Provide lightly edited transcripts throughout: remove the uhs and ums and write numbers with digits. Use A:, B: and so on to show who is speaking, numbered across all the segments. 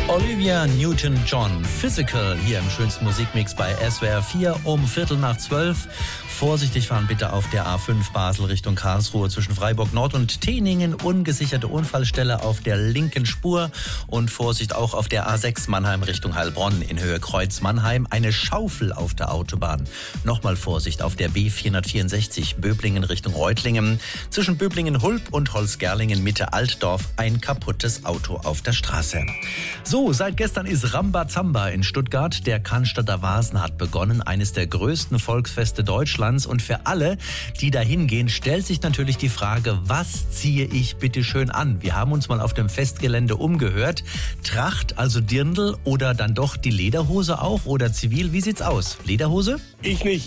A: Olivia Newton-John, Physical, hier im schönsten Musikmix bei SWR 4 um 11:45. Vorsichtig fahren bitte auf der A5 Basel Richtung Karlsruhe zwischen Freiburg Nord und Teningen. Ungesicherte Unfallstelle auf der linken Spur. Und Vorsicht auch auf der A6 Mannheim Richtung Heilbronn in Höhe Kreuz Mannheim. Eine Schaufel auf der Autobahn. Nochmal Vorsicht auf der B464 Böblingen Richtung Reutlingen. Zwischen Böblingen-Hulb und Holzgerlingen Mitte Altdorf ein kaputtes Auto auf der Straße. So, seit gestern ist Rambazamba in Stuttgart. Der Cannstatter Vasen hat begonnen, eines der größten Volksfeste Deutschlands. Und für alle, die da hingehen, stellt sich natürlich die Frage, was ziehe ich bitte schön an? Wir haben uns mal auf dem Festgelände umgehört. Tracht, also Dirndl oder dann doch die Lederhose auch oder zivil? Wie sieht's aus? Lederhose?
B: Ich nicht.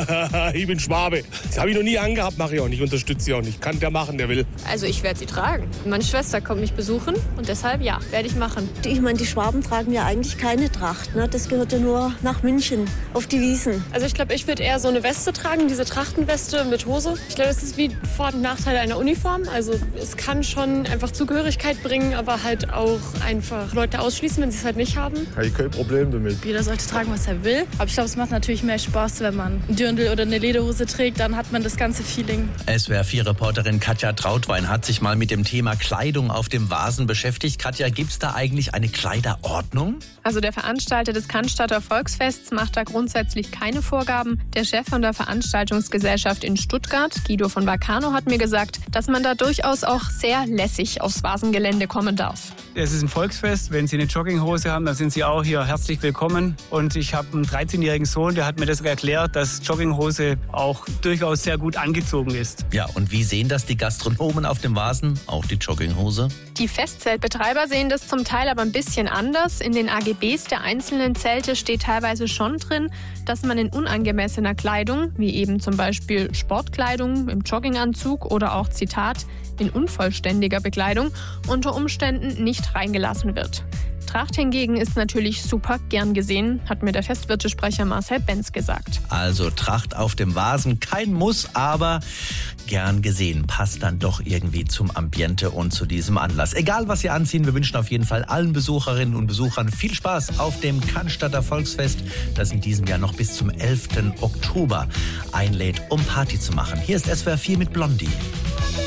B: Ich bin Schwabe. Das habe ich noch nie angehabt, mache ich auch nicht. Unterstütze ich auch nicht. Kann der machen, der will.
C: Also ich werde sie tragen. Meine Schwester kommt mich besuchen und deshalb ja, werde ich machen.
D: Ich meine, die Schwaben tragen ja eigentlich keine Tracht. Ne? Das gehört ja nur nach München, auf die Wiesn.
C: Also ich glaube, ich würde eher so eine Weste tragen, diese Trachtenweste mit Hose. Ich glaube, es ist wie Vor- und Nachteile einer Uniform. Also es kann schon einfach Zugehörigkeit bringen, aber halt auch einfach Leute ausschließen, wenn sie es halt nicht haben.
E: Habe ich kein Problem damit.
F: Jeder sollte tragen, was er will. Aber ich glaube, es macht natürlich mehr Spaß, wenn man ein Dirndl oder eine Lederhose trägt, dann hat man das ganze Feeling.
A: SWR4-Reporterin Katja Trautwein hat sich mal mit dem Thema Kleidung auf dem Vasen beschäftigt. Katja, gibt's da eigentlich eine Kleiderordnung?
G: Also der Veranstalter des Cannstatter Volksfests macht da grundsätzlich keine Vorgaben. Der Chef von der Veranstaltungsgesellschaft in Stuttgart, Guido von Vacano, hat mir gesagt, dass man da durchaus auch sehr lässig aufs Vasengelände kommen darf.
H: Es ist ein Volksfest. Wenn Sie eine Jogginghose haben, dann sind Sie auch hier herzlich willkommen. Und ich habe einen 13-jährigen Sohn, der hat mir das erklärt, dass Jogginghose auch durchaus sehr gut angezogen ist.
A: Ja, und wie sehen das die Gastronomen auf dem Vasen? Auch die Jogginghose?
G: Die Festzeltbetreiber sehen das zum Teil aber ein bisschen anders. In den AGBs der einzelnen Zelte steht teilweise schon drin, dass man in unangemessener Kleidung, wie eben zum Beispiel Sportkleidung im Jogginganzug oder auch, Zitat, in unvollständiger Bekleidung, unter Umständen nicht reingelassen wird. Tracht hingegen ist natürlich super gern gesehen, hat mir der Festwirtesprecher Marcel Benz gesagt.
A: Also Tracht auf dem Vasen, kein Muss, aber gern gesehen. Passt dann doch irgendwie zum Ambiente und zu diesem Anlass. Egal, was Sie anziehen, wir wünschen auf jeden Fall allen Besucherinnen und Besuchern viel Spaß auf dem Cannstatter Volksfest, das in diesem Jahr noch bis zum 11. Oktober einlädt, um Party zu machen. Hier ist SWR 4 mit Blondie.